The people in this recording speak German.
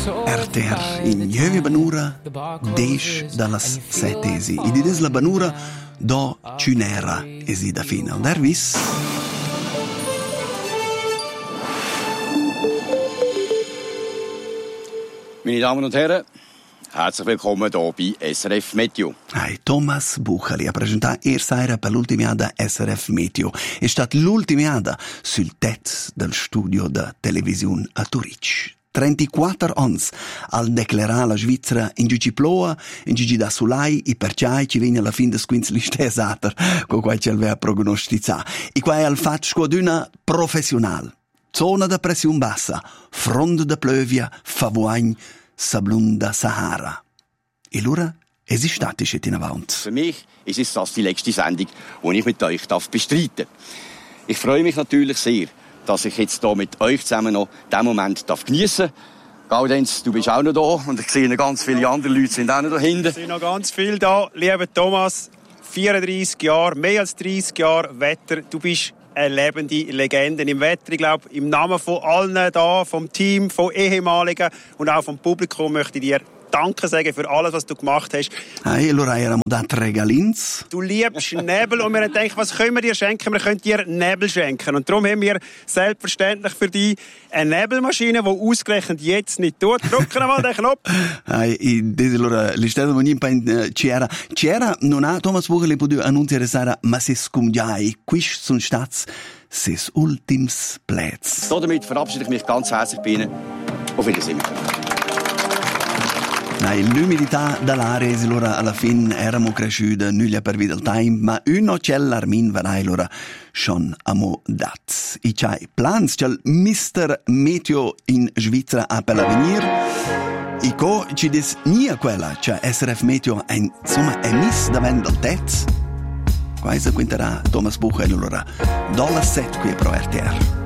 RTR in Jövi Banura, deix dallas setesi. I dides la Banura do Cunera esi da fina. Und vis? Meine Damen und Herren, herzlich willkommen hier bei SRF Meteo. Hey, Thomas Buchali a presentato ieri sera per l'ultimata SRF Meteo. È stata l'ultimata sul tetto del studio da televisione a Turic. 34 ans al declarare la Svizzera in giugi ploa, in giugi da sulai, i perciai ci viene alla fin des quins listesater, con quai ci aveva prognosticà. I quai al fatto squaduna professional. Zona da pressione bassa, fronde da plövia, favoagn, sablun da Sahara. E l'ora es ist statisch in Avant. Für mich ist es das die letzte Sendung, die ich mit euch bestreiten darf. Ich freue mich natürlich sehr, dass ich jetzt hier mit euch zusammen noch diesen Moment geniessen darf. Gaudenz, du bist auch noch da und ich sehe noch ganz viele andere Leute sind auch noch da hinten. Es sind noch ganz viele da. Lieber Thomas, 34 Jahre, mehr als 30 Jahre Wetter. Du bist eine lebende Legende im Wetter. Ich glaube, im Namen von allen da, vom Team, von Ehemaligen und auch vom Publikum möchte ich dir Danke sagen für alles, was du gemacht hast. Hey, allora eravamo da Regalins. Du liebst Nebel und wir haben gedacht, was können wir dir schenken? Wir können dir Nebel schenken. Und darum haben wir selbstverständlich für dich eine Nebelmaschine, die ausgerechnet jetzt nicht tut. Drücken wir mal den Knopf. Hey, allora, l'istella di un C'era non ha Thomas Bucheli potuto annunciare Sara, ma se scumgiai, quist sono stati ses ultims Plätze. Damit verabschiede ich mich ganz herzlich bei Ihnen. Auf Wiedersehen. L'umidità dall'aria, allora alla fine eravamo cresciuti, nulla per vita del time, ma uno c'è l'armin varai, allora schon amo dat. I c'hai plans, c'è il Mr. Meteo in Svizzera a per l'avenir. I co ci dis nia quella, c'è SRF Meteo, insomma, è miss davanti al tetz. Quasi quinterà Thomas Buchel, allora, $7 qui pro RTR.